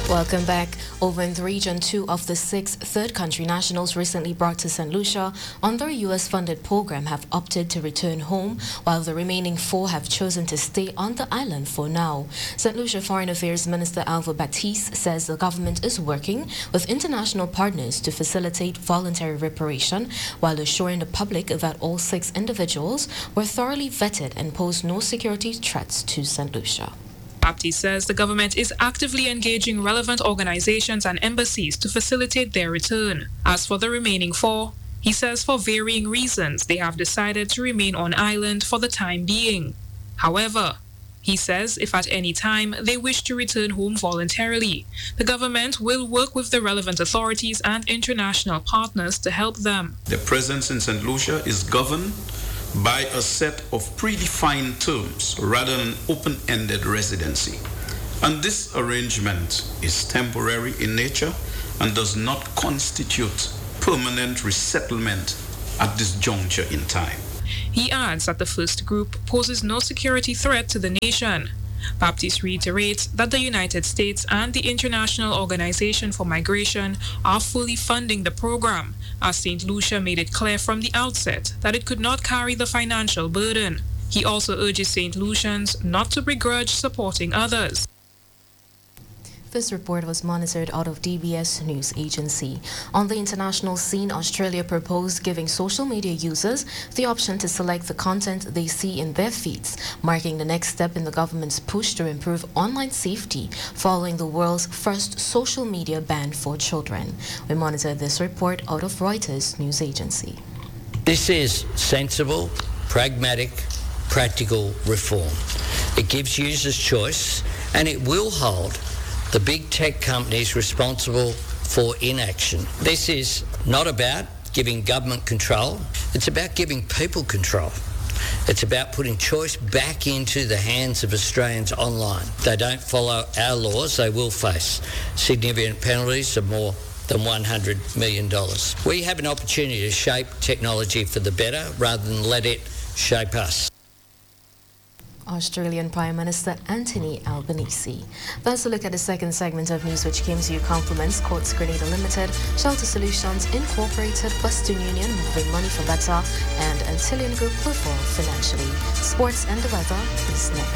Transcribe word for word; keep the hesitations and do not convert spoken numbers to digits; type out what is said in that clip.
Welcome back. Over in the region, two of the six third country nationals recently brought to Saint Lucia under a U S-funded program have opted to return home, while the remaining four have chosen to stay on the island for now. Saint Lucia Foreign Affairs Minister Alva Baptiste says the government is working with international partners to facilitate voluntary repatriation, while assuring the public that all six individuals were thoroughly vetted and posed no security threats to Saint Lucia. Baptiste says the government is actively engaging relevant organizations and embassies to facilitate their return. As for the remaining four, he says for varying reasons they have decided to remain on island for the time being. However, he says if at any time they wish to return home voluntarily, the government will work with the relevant authorities and international partners to help them. The presence in Saint Lucia is governed by a set of predefined terms rather than open-ended residency. And this arrangement is temporary in nature and does not constitute permanent resettlement at this juncture in time. He adds that the first group poses no security threat to the nation. Baptiste reiterates that the United States and the International Organization for Migration are fully funding the program, as Saint Lucia made it clear from the outset that it could not carry the financial burden. He also urges Saint Lucians not to begrudge supporting others. This report was monitored out of D B S News Agency. On the international scene, Australia proposed giving social media users the option to select the content they see in their feeds, marking the next step in the government's push to improve online safety following the world's first social media ban for children. We monitored this report out of Reuters News Agency. This is sensible, pragmatic, practical reform. It gives users choice, and it will hold the big tech companies responsible for inaction. This is not about giving government control, it's about giving people control. It's about putting choice back into the hands of Australians online. If they don't follow our laws, they will face significant penalties of more than one hundred million dollars. We have an opportunity to shape technology for the better rather than let it shape us. Australian Prime Minister Anthony Albanese. That's a look at the second segment of news, which came to you compliments Quartz Grenada Limited, Shelter Solutions Incorporated, Western Union, moving money for better, and Antillean Group Perform financially. Sports and the weather is next.